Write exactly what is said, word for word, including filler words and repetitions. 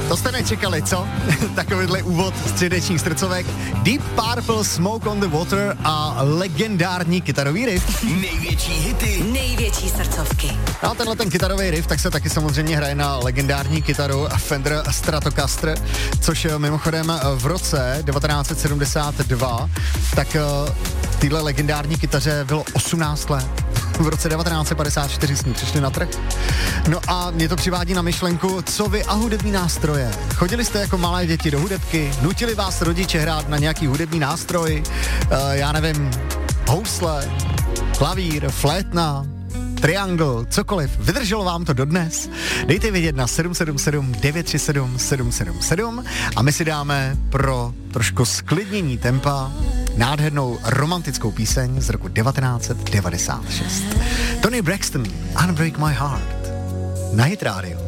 To jste nečekali, co? Takovýhle úvod středečních srdcovek. Deep Purple, Smoke on the Water a legendární kytarový riff. Největší hity, největší srdcovky. A tenhle ten kytarový riff, tak se taky samozřejmě hraje na legendární kytaru Fender Stratocaster, což mimochodem v roce devatenáct set sedmdesát dva, tak tyhle legendární kytaře bylo osmnáct let. V roce devatenáct set padesát čtyři s ní přišli na trh. No a mě to přivádí na myšlenku, co vy a hudební nástroje. Chodili jste jako malé děti do hudebky, nutili vás rodiče hrát na nějaký hudební nástroj, uh, já nevím, housle, klavír, flétna, triangle, cokoliv. Vydrželo vám to dodnes? Dejte vědět na sedm sedm sedm devět tři sedm sedm sedm sedm a my si dáme pro trošku sklidnění tempa nádhernou romantickou píseň z roku devatenáct set devadesát šest. Tony Braxton, Unbreak My Heart, na Hit Radio.